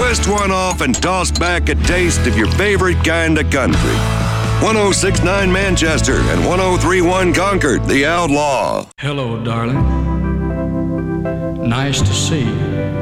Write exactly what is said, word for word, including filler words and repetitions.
Twist one off and toss back a taste of your favorite kind of country. one oh six point nine Manchester and one oh three point one Concord, The Outlaw. Hello, darling. Nice to see you.